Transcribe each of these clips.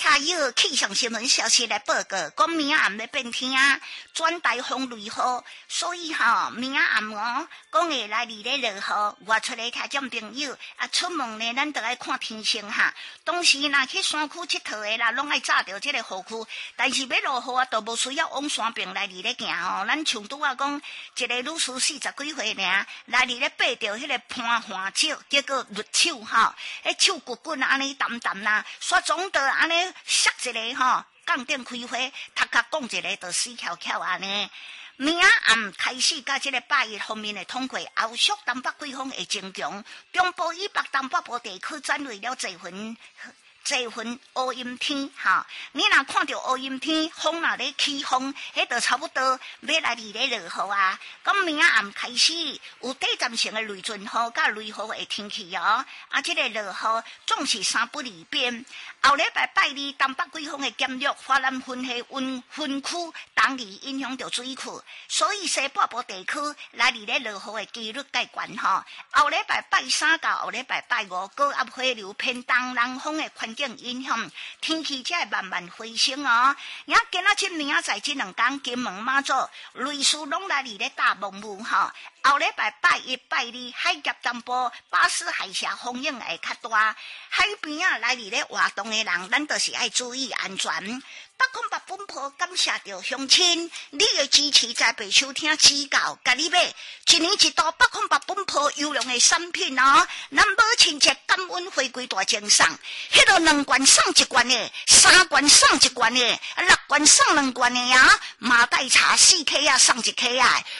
加油！气象新闻消息来报告，讲明仔暗要变天啊，转台风雷雨，所以明仔暗讲会来日咧落雨。外出咧听众朋友出门咧，咱都爱看天星哈。当时若去山区佚佗的啦，拢爱炸着这个雨区，但是要落雨都无需要往山边来日咧行咱像拄啊讲，一个女士40几岁尔，来日咧爬着迄个攀花手，结果入手迄手骨骨安尼淡淡啦，煞总得安尼摔一个杠顶开花，头壳讲一个就死翘翘安尼。明仔暗开始，甲这个8日方面的统计，后续东北季风会增强，中部以北东北部地区转为了侪份乌阴天你若看到乌阴天，风若咧起风，迄就差不多要来日咧落雨啊。咁明仔暗开始有短暂性的雷阵雨甲雷雨的天气这个落雨总是三不离边。后礼拜8日东北季风的减弱，华南分系分区当日影响到水区，所以西北部地区来日咧落雨的几率较悬后礼拜3到后礼拜5，高压回流偏东南风的环境影响，天气才会慢慢回升今仔日明仔载这2天，金门马祖类似拢来日咧大蒙雾后礼拜8日8日，海峡东部巴士海峡风影会较大，海边来日咧活动的人，咱都是爱注意安全。北空北本坡感谢着乡亲，你的支持在被收听指教，甲你买一年一度北空北本坡优良的产品咱无亲切感恩回归大奖赏，迄个2罐送1罐的，3罐送1罐的，6罐送2罐的马黛茶4克送1克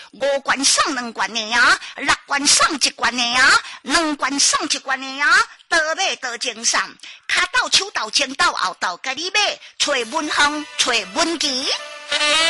5罐送2罐的6罐送1罐的2罐送1罐的多买多精送，骹斗、手斗、前斗、后斗，甲你买，找文芳，找文琪。